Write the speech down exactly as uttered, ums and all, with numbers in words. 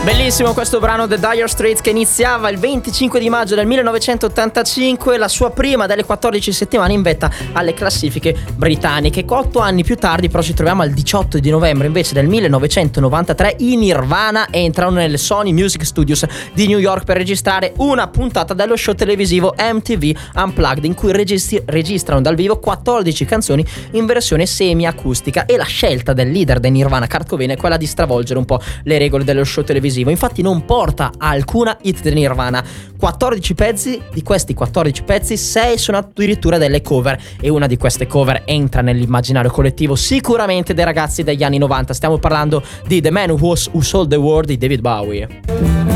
Bellissimo questo brano The Dire Straits, che iniziava il venticinque di maggio del millenovecentottantacinque, la sua prima delle quattordici settimane in vetta alle classifiche britanniche. Otto anni più tardi però ci troviamo al diciotto di novembre invece del millenovecentonovantatré. I Nirvana entrano nelle Sony Music Studios di New York per registrare una puntata dello show televisivo M T V Unplugged, in cui registri- registrano dal vivo quattordici canzoni in versione semi-acustica, e la scelta del leader dei Nirvana, Kurt Cobain, è quella di stravolgere un po' le regole dello show televisivo. Infatti non porta alcuna hit del Nirvana. quattordici pezzi, di questi quattordici pezzi sei sono addirittura delle cover, e una di queste cover entra nell'immaginario collettivo sicuramente dei ragazzi degli anni novanta. Stiamo parlando di The Man Who, Was, Who Sold the World di David Bowie.